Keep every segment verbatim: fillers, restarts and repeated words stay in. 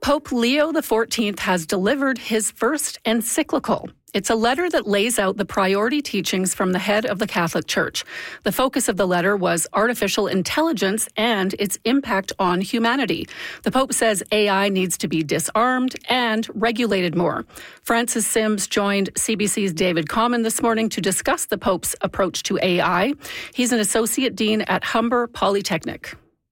Pope Leo the fourteenth has delivered his first encyclical. It's a letter that lays out the priority teachings from the head of the Catholic Church. The focus of the letter was artificial intelligence and its impact on humanity. The Pope says A I needs to be disarmed and regulated more. Francis Sims joined C B C's David Common this morning to discuss the Pope's approach to A I. He's an associate dean at Humber Polytechnic.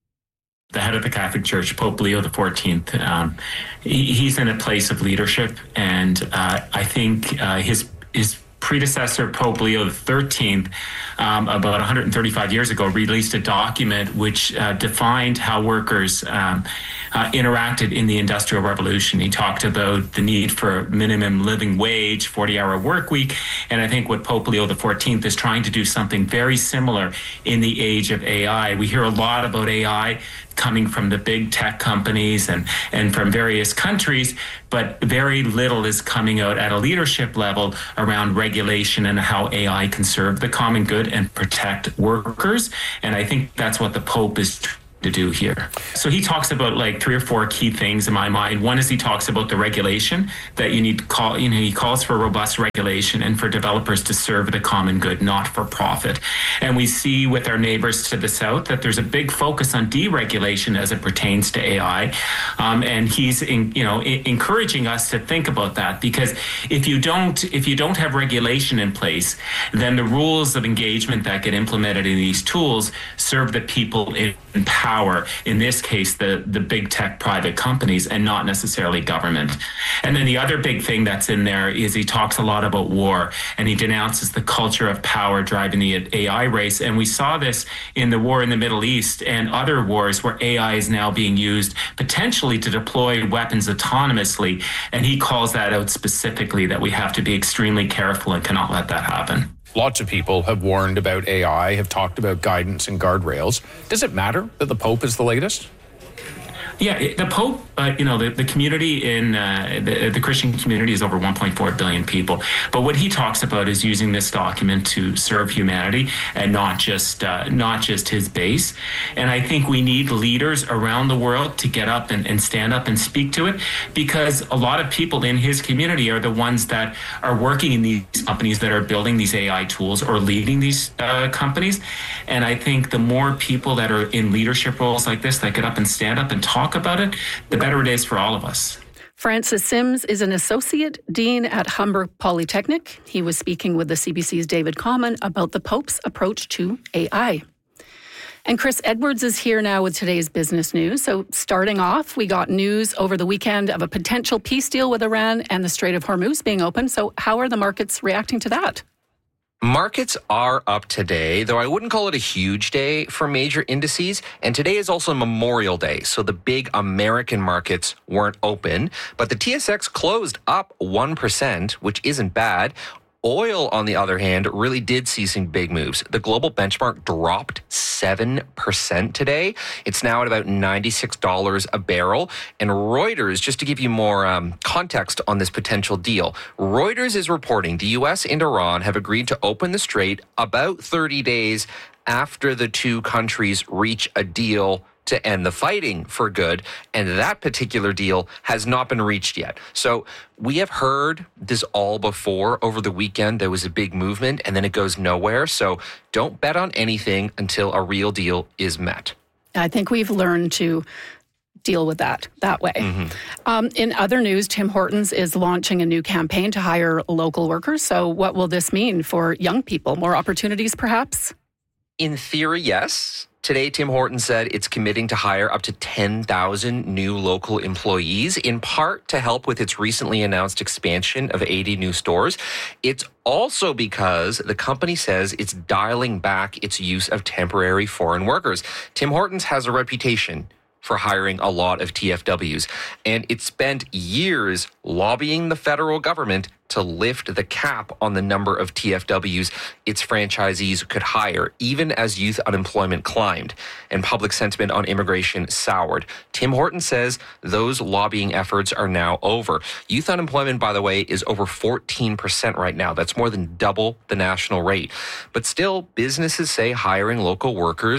The head of the Catholic Church, Pope Leo the fourteenth, um, he, he's in a place of leadership, and uh, I think uh, his his predecessor, Pope Leo the thirteenth, um, about one hundred thirty-five years ago, released a document which uh, defined how workers um, uh, interacted in the Industrial Revolution. He talked about the need for minimum living wage, forty-hour work week, and I think what Pope Leo the fourteenth is trying to do something very similar in the age of A I. We hear a lot about A I coming from the big tech companies and, and from various countries, but very little is coming out at a leadership level around regulation and how A I can serve the common good and protect workers. And I think that's what the Pope is to do here. So he talks about like three or four key things in my mind. One is he talks about the regulation that you need to call, you know, he calls for robust regulation and for developers to serve the common good, not for profit. And we see with our neighbors to the south that there's a big focus on deregulation as it pertains to A I. Um, and he's, in, you know, I- encouraging us to think about that, because if you don't, if you don't have regulation in place, then the rules of engagement that get implemented in these tools serve the people in power. In this case, the, the big tech private companies, and not necessarily government. And then the other big thing that's in there is he talks a lot about war, and he denounces the culture of power driving the A I race. And we saw this in the war in the Middle East and other wars where A I is now being used potentially to deploy weapons autonomously. And he calls that out specifically, that we have to be extremely careful and cannot let that happen. Lots of people have warned about A I, have talked about guidance and guardrails. Does it matter that the Pope is the latest? Yeah, the Pope, uh, you know, the, the community in uh, the, the Christian community is over one point four billion people. But what he talks about is using this document to serve humanity and not just uh, not just his base. And I think we need leaders around the world to get up and, and stand up and speak to it, because a lot of people in his community are the ones that are working in these companies that are building these A I tools or leading these uh, companies. And I think the more people that are in leadership roles like this that get up and stand up and talk about it, the better it is for all of us. Francis Sims is an associate dean at Humber Polytechnic. He was speaking with the C B C's David Common about the Pope's approach to A I. And Chris Edwards is here now with today's business news. So starting off, we got news over the weekend of a potential peace deal with Iran and the Strait of Hormuz being open. So how are the markets reacting to that? Markets are up today, though I wouldn't call it a huge day for major indices. And today is also Memorial Day, so the big American markets weren't open. But the T S X closed up one percent, which isn't bad. Oil, on the other hand, really did see some big moves. The global benchmark dropped seven percent today. It's now at about ninety-six dollars a barrel. And Reuters, just to give you more um, context on this potential deal, Reuters is reporting the U S and Iran have agreed to open the strait about thirty days after the two countries reach a deal to end the fighting for good, and that particular deal has not been reached yet. So we have heard this all before. Over the weekend, there was a big movement, and then it goes nowhere. So don't bet on anything until a real deal is met. I think we've learned to deal with that that way. Mm-hmm. Um, in other news, Tim Hortons is launching a new campaign to hire local workers. So what will this mean for young people? More opportunities, perhaps? In theory, yes. Today, Tim Hortons said it's committing to hire up to ten thousand new local employees, in part to help with its recently announced expansion of eighty new stores. It's also because the company says it's dialing back its use of temporary foreign workers. Tim Hortons has a reputation for hiring a lot of T F Ws, and it spent years lobbying the federal government to lift the cap on the number of T F Ws its franchisees could hire, even as youth unemployment climbed and public sentiment on immigration soured. Tim Hortons says those lobbying efforts are now over. Youth unemployment, by the way, is over fourteen percent right now. That's more than double the national rate. But still, businesses say hiring local workers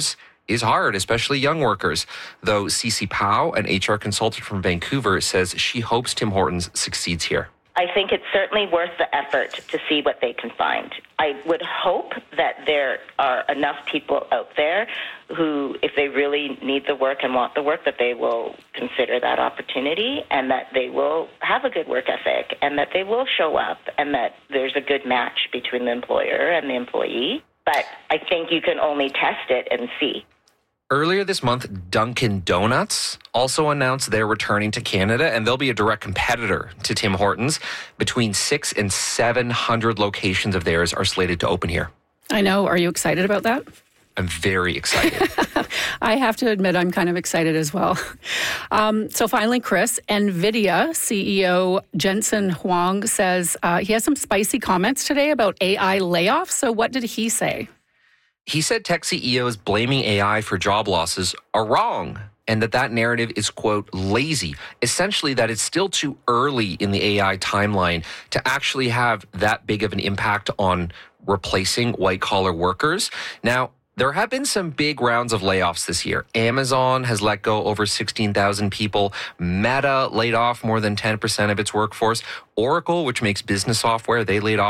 is hard, especially young workers. Though Cece Powell, an H R consultant from Vancouver, says she hopes Tim Hortons succeeds here. I think it's certainly worth the effort to see what they can find. I would hope that there are enough people out there who, if they really need the work and want the work, that they will consider that opportunity and that they will have a good work ethic and that they will show up and that there's a good match between the employer and the employee. But I think you can only test it and see. Earlier this month, Dunkin' Donuts also announced they're returning to Canada, and they'll be a direct competitor to Tim Hortons. Between six and seven hundred locations of theirs are slated to open here. I know. Are you excited about that? I'm very excited. I have to admit, I'm kind of excited as well. Um, so finally, Chris, NVIDIA C E O Jensen Huang says uh, he has some spicy comments today about A I layoffs. So what did he say? He said tech C E Os blaming A I for job losses are wrong and that that narrative is, quote, lazy. Essentially, that it's still too early in the A I timeline to actually have that big of an impact on replacing white-collar workers. Now, there have been some big rounds of layoffs this year. Amazon has let go over sixteen thousand people. Meta laid off more than ten percent of its workforce. Oracle, which makes business software, they laid off